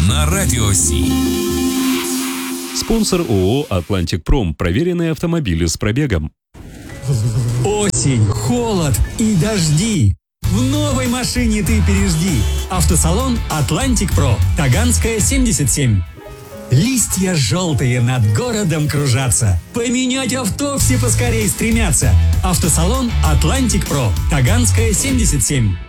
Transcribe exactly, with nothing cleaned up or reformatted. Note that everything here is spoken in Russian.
на Радио Си. Спонсор ООО «Атлантик Пром». Проверенные автомобили с пробегом. Осень, холод и дожди. В новой машине ты пережди. Автосалон «Атлантик Про». Таганская, семьдесят семь. Листья желтые над городом кружатся. Поменять авто все поскорей стремятся. Автосалон «Атлантик Про». Таганская, семьдесят семь.